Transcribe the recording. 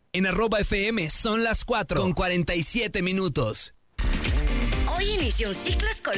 En @FM son las 4:47. Hoy inicia un ciclo escolar